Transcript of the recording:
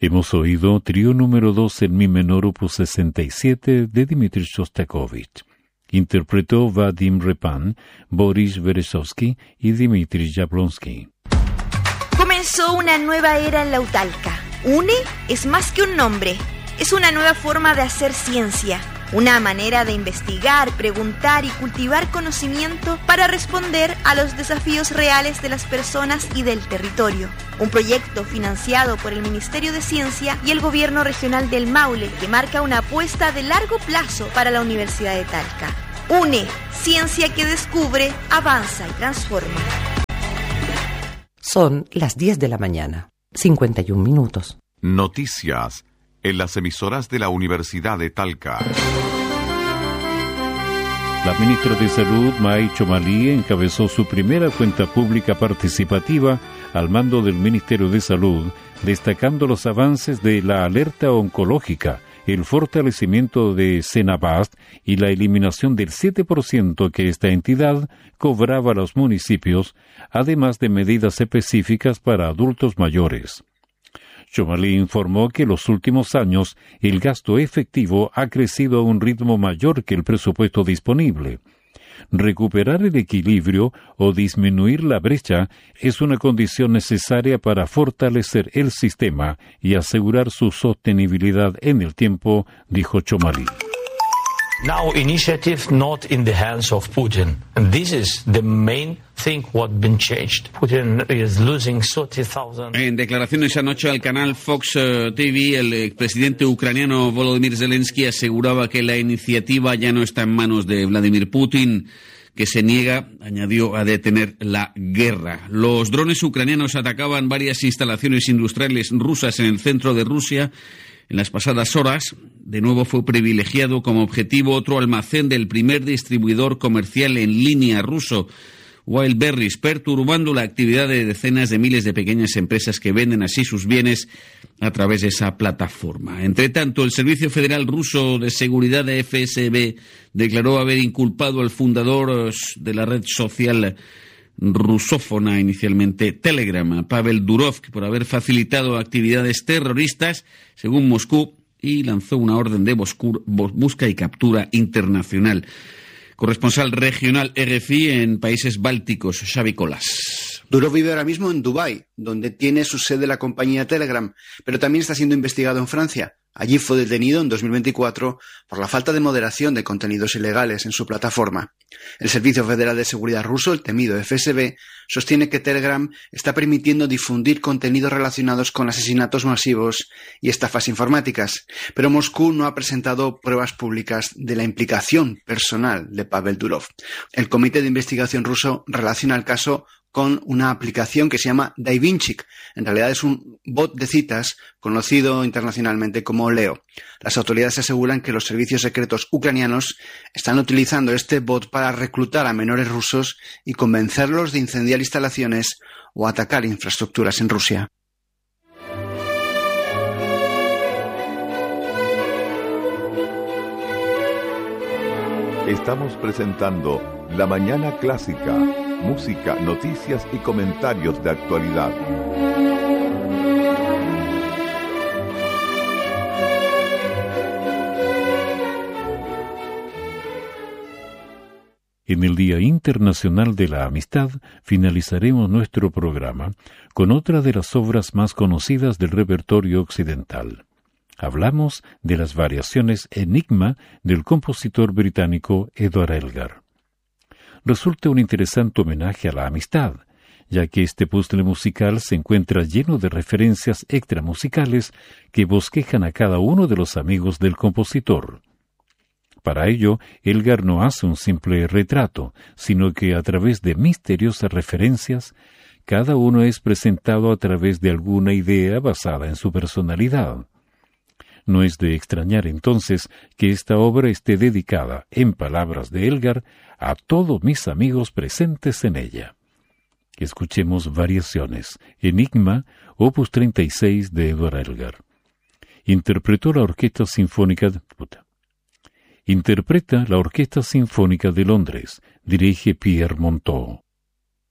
Hemos oído Trío número 2 en Mi menor opus 67 de Dmitri Shostakovich. Interpretó Vadim Repan, Boris Berezovsky y Dmitri Jablonsky. Comenzó una nueva era en Lautalka. UNE es más que un nombre, es una nueva forma de hacer ciencia, una manera de investigar, preguntar y cultivar conocimiento para responder a los desafíos reales de las personas y del territorio. Un proyecto financiado por el Ministerio de Ciencia y el Gobierno Regional del Maule que marca una apuesta de largo plazo para la Universidad de Talca. UNE, ciencia que descubre, avanza y transforma. Son las 10 de la mañana, 51 minutos. Noticias en las emisoras de la Universidad de Talca. La ministra de Salud, May Chomali, encabezó su primera cuenta pública participativa al mando del Ministerio de Salud, destacando los avances de la alerta oncológica, el fortalecimiento de Senabast y la eliminación del 7% que esta entidad cobraba a los municipios, además de medidas específicas para adultos mayores. Chomali informó que en los últimos años el gasto efectivo ha crecido a un ritmo mayor que el presupuesto disponible. Recuperar el equilibrio o disminuir la brecha es una condición necesaria para fortalecer el sistema y asegurar su sostenibilidad en el tiempo, dijo Chomali. Now initiative not in the hands of Putin. And this is the main thing what been changed. Putin is losing 30,000. En declaraciones anoche al canal Fox TV, el presidente ucraniano Volodymyr Zelensky aseguraba que la iniciativa ya no está en manos de Vladimir Putin, que se niega, añadió, a detener la guerra. Los drones ucranianos atacaban varias instalaciones industriales rusas en el centro de Rusia. En las pasadas horas, de nuevo fue privilegiado como objetivo otro almacén del primer distribuidor comercial en línea ruso, Wildberries, perturbando la actividad de decenas de miles de pequeñas empresas que venden así sus bienes a través de esa plataforma. Entre tanto, el Servicio Federal Ruso de Seguridad de FSB declaró haber inculpado al fundador de la red social rusófona inicialmente Telegram, Pavel Durov, por haber facilitado actividades terroristas, según Moscú, y lanzó una orden de busca y captura internacional. Corresponsal regional RFI en países bálticos, Xavi Colas. Durov vive ahora mismo en Dubái, donde tiene su sede la compañía Telegram, pero también está siendo investigado en Francia. Allí fue detenido en 2024 por la falta de moderación de contenidos ilegales en su plataforma. El Servicio Federal de Seguridad ruso, el temido FSB, sostiene que Telegram está permitiendo difundir contenidos relacionados con asesinatos masivos y estafas informáticas, pero Moscú no ha presentado pruebas públicas de la implicación personal de Pavel Durov. El Comité de Investigación ruso relaciona el caso con una aplicación que se llama Daivinchik. En realidad es un bot de citas conocido internacionalmente como Leo. Las autoridades aseguran que los servicios secretos ucranianos están utilizando este bot para reclutar a menores rusos y convencerlos de incendiar instalaciones o atacar infraestructuras en Rusia. Estamos presentando La Mañana Clásica, música, noticias y comentarios de actualidad. En el Día Internacional de la Amistad finalizaremos nuestro programa con otra de las obras más conocidas del repertorio occidental. Hablamos de las variaciones Enigma del compositor británico Edward Elgar. Resulta un interesante homenaje a la amistad, ya que este puzzle musical se encuentra lleno de referencias extramusicales que bosquejan a cada uno de los amigos del compositor. Para ello, Elgar no hace un simple retrato, sino que a través de misteriosas referencias, cada uno es presentado a través de alguna idea basada en su personalidad. No es de extrañar entonces que esta obra esté dedicada, en palabras de Elgar, a todos mis amigos presentes en ella. Escuchemos Variaciones, Enigma, opus 36 de Edward Elgar. Interpreta la Orquesta Sinfónica de Londres, dirige Pierre Monteux.